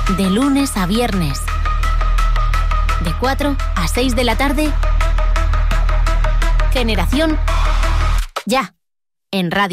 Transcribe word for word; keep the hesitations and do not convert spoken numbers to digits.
de lunes a viernes, de cuatro a seis de la tarde. Generación Ya, en Radio